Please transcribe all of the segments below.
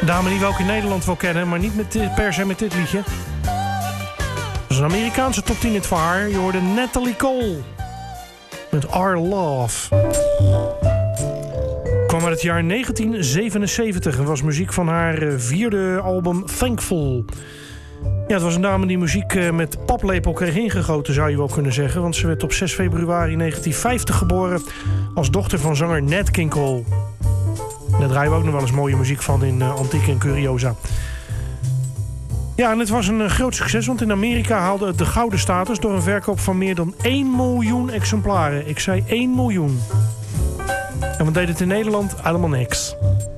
Een dame die we ook in Nederland wel kennen, maar niet per se met dit liedje. Dat is een Amerikaanse top 10 hit voor haar. Je hoorde Natalie Cole met Our Love. Kwam uit het jaar 1977 en was muziek van haar vierde album Thankful. Ja, het was een dame die muziek met paplepel kreeg ingegoten, zou je wel kunnen zeggen. Want ze werd op 6 februari 1950 geboren als dochter van zanger Nat King Cole. Daar draaien we ook nog wel eens mooie muziek van in Antiek en Curiosa. Ja, en het was een groot succes, want in Amerika haalde het de gouden status door een verkoop van meer dan 1 miljoen exemplaren. Ik zei 1 miljoen. En wat deed het in Nederland? Helemaal niks.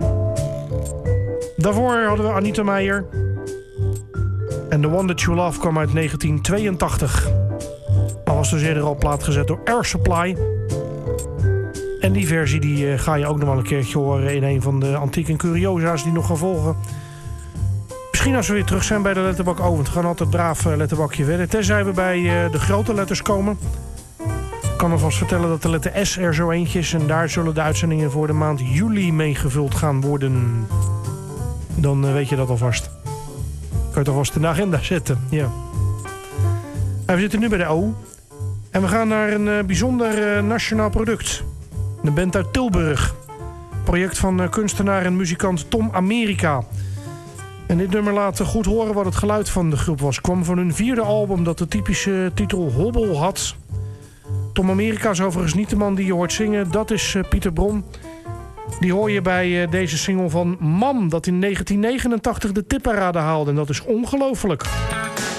Daarvoor hadden we Anita Meijer. En The One That You Love kwam uit 1982. Al was dus eerder al plaatgezet door Air Supply. En die versie die ga je ook nog wel een keertje horen in een van de Antiek en Curiosa's die nog gaan volgen. Misschien als we weer terug zijn bij de letterbak. Oh, want we gaan altijd braaf letterbakje verder. Tenzij we bij de grote letters komen. Ik kan alvast vertellen dat de letter S er zo eentje is. En daar zullen de uitzendingen voor de maand juli mee gevuld gaan worden. Dan weet je dat alvast. Kan je toch vast in de agenda zetten. Ja. En we zitten nu bij de O. En we gaan naar een bijzonder nationaal product. De band uit Tilburg. Project van kunstenaar en muzikant Tom America. En dit nummer laat goed horen wat het geluid van de groep was. Kwam van hun vierde album dat de typische titel Hobbel had. Tom America is overigens niet de man die je hoort zingen. Dat is Pieter Bron. Die hoor je bij deze single van Mam, dat in 1989 de tipparade haalde. En dat is ongelooflijk.